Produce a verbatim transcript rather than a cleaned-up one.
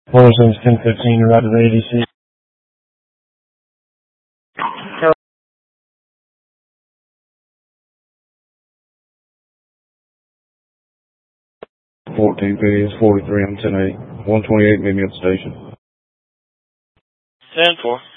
Closing's ten fifteen, you're out of the A D C. fourteen P is forty-three on ten eight. one twenty-eight, meet me at the station. ten four.